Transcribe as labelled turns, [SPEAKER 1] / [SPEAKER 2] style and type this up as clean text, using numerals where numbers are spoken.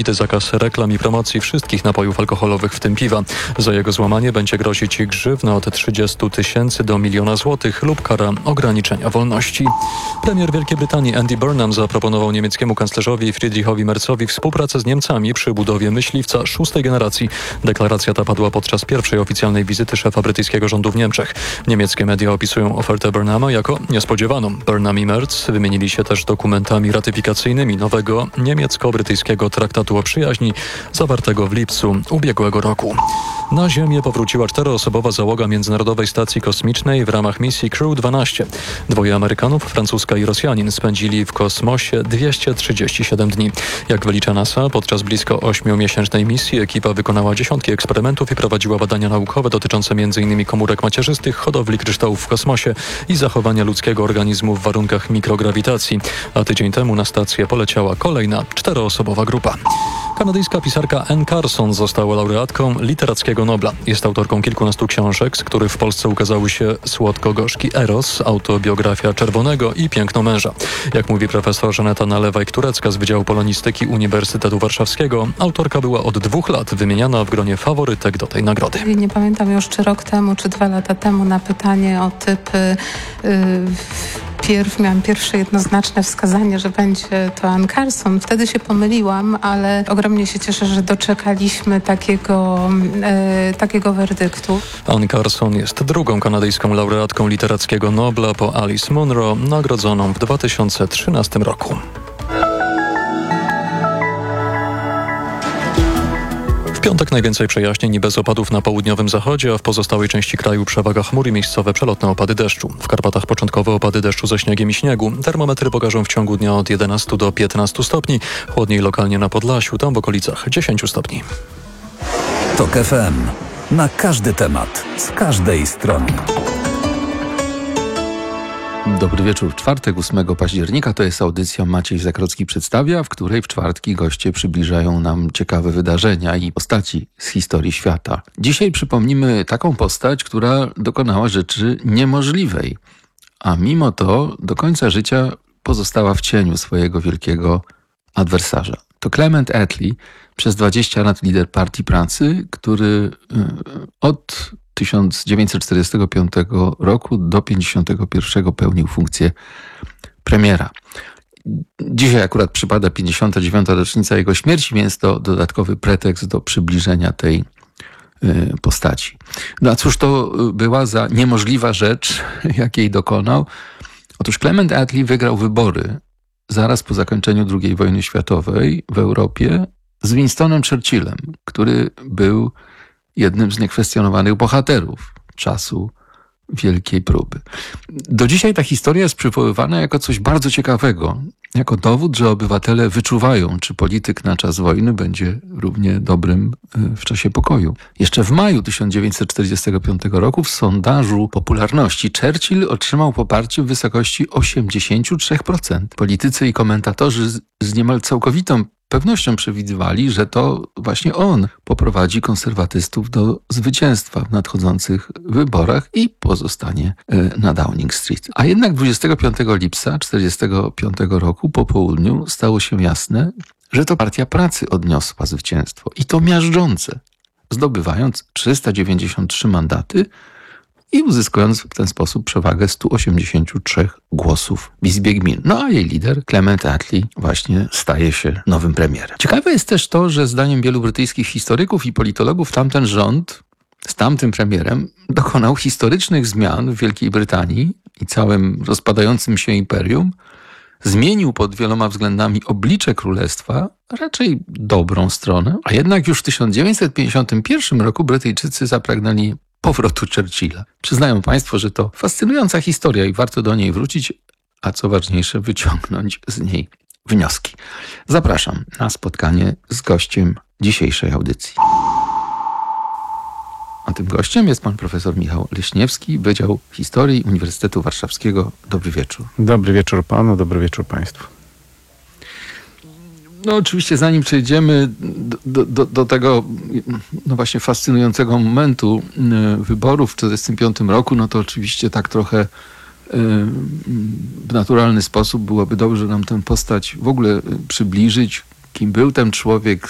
[SPEAKER 1] całkowity zakaz reklam i promocji wszystkich napojów alkoholowych, w tym piwa. Za jego złamanie będzie grozić grzywna od 30 000 do 1 000 000 złotych lub kara ograniczenia wolności. Premier Wielkiej Brytanii Andy Burnham zaproponował niemieckiemu kanclerzowi Friedrichowi Merzowi współpracę z Niemcami przy budowie myśliwca 6. generacji. Deklaracja ta padła podczas pierwszej oficjalnej wizyty szefa brytyjskiego rządu w Niemczech. Niemieckie media opisują ofertę Burnhama jako niespodziewaną. Burnham i Merz wymienili się też dokumentami ratyfikacyjnymi nowego niemiecko-brytyjskiego traktatu o przyjaźni zawartego w lipcu ubiegłego roku. Na Ziemię powróciła 4-osobowa załoga Międzynarodowej Stacji Kosmicznej w ramach misji Crew 12. 2 Amerykanów, Francuska i Rosjanin, spędzili w kosmosie 237 dni. Jak wylicza NASA, podczas blisko 8-miesięcznej misji ekipa wykonała dziesiątki eksperymentów i prowadziła badania naukowe dotyczące m.in. komórek macierzystych, hodowli kryształów w kosmosie i zachowania ludzkiego organizmu w warunkach mikrograwitacji. A tydzień temu na stację poleciała kolejna 4-osobowa grupa. Kanadyjska pisarka Anne Carson została laureatką Literackiego Nobla. Jest autorką kilkunastu książek, z których w Polsce ukazały się Słodko-gorzki Eros, autobiografia Czerwonego i Piękno męża. Jak mówi profesor Żaneta Nalewaj-Turecka z Wydziału Polonistyki Uniwersytetu Warszawskiego, autorka była od 2 lat wymieniana w gronie faworytek do tej nagrody.
[SPEAKER 2] Nie pamiętam już, czy rok temu, czy 2 lata temu na pytanie o typ miałam pierwsze jednoznaczne wskazanie, że będzie to Anne Carson. Wtedy się pomyliłam, ale ogromnie się cieszę, że doczekaliśmy takiego werdyktu.
[SPEAKER 1] Anne Carson jest drugą kanadyjską laureatką Literackiego Nobla po Alice Munro, nagrodzoną w 2013 roku. W piątek najwięcej przejaśnień i bez opadów na południowym zachodzie, a w pozostałej części kraju przewaga chmur i miejscowe przelotne opady deszczu. W Karpatach początkowe opady deszczu ze śniegiem i śniegu. Termometry pokażą w ciągu dnia od 11 do 15 stopni. Chłodniej lokalnie na Podlasiu, tam w okolicach 10 stopni.
[SPEAKER 3] TOK FM. Na każdy temat, z każdej strony.
[SPEAKER 4] Dobry wieczór. W czwartek, 8 października, to jest audycja Maciej Zakrocki przedstawia, w której w czwartki goście przybliżają nam ciekawe wydarzenia i postaci z historii świata. Dzisiaj przypomnimy taką postać, która dokonała rzeczy niemożliwej, a mimo to do końca życia pozostała w cieniu swojego wielkiego adwersarza. To Clement Attlee, przez 20 lat lider Partii Pracy, który od 1945 roku do 1951 pełnił funkcję premiera. Dzisiaj akurat przypada 59. rocznica jego śmierci, więc to dodatkowy pretekst do przybliżenia tej postaci. No a cóż to była za niemożliwa rzecz, jakiej dokonał? Otóż Clement Attlee wygrał wybory zaraz po zakończeniu II wojny światowej w Europie z Winstonem Churchillem, który był jednym z niekwestionowanych bohaterów czasu wielkiej próby. Do dzisiaj ta historia jest przywoływana jako coś bardzo ciekawego, jako dowód, że obywatele wyczuwają, czy polityk na czas wojny będzie równie dobrym w czasie pokoju. Jeszcze w maju 1945 roku w sondażu popularności Churchill otrzymał poparcie w wysokości 83%. Politycy i komentatorzy z niemal całkowitą pewnością przewidywali, że to właśnie on poprowadzi konserwatystów do zwycięstwa w nadchodzących wyborach i pozostanie na Downing Street. A jednak 25 lipca 1945 roku po południu stało się jasne, że to Partia Pracy odniosła zwycięstwo i to miażdżące, zdobywając 393 mandaty i uzyskując w ten sposób przewagę 183 głosów w Izbie Gmin. No a jej lider, Clement Attlee, właśnie staje się nowym premierem. Ciekawe jest też to, że zdaniem wielu brytyjskich historyków i politologów tamten rząd z tamtym premierem dokonał historycznych zmian w Wielkiej Brytanii i całym rozpadającym się imperium, zmienił pod wieloma względami oblicze królestwa, raczej dobrą stronę, a jednak już w 1951 roku Brytyjczycy zapragnęli powrotu Churchilla. Przyznają Państwo, że to fascynująca historia i warto do niej wrócić, a co ważniejsze, wyciągnąć z niej wnioski. Zapraszam na spotkanie z gościem dzisiejszej audycji. A tym gościem jest pan profesor Michał Leśniewski, Wydział Historii Uniwersytetu Warszawskiego. Dobry wieczór.
[SPEAKER 5] Dobry wieczór panu, dobry wieczór państwu.
[SPEAKER 4] No oczywiście zanim przejdziemy do tego no właśnie fascynującego momentu wyborów w 1945 roku, no to oczywiście tak trochę w naturalny sposób byłoby dobrze nam tę postać w ogóle przybliżyć, kim był ten człowiek,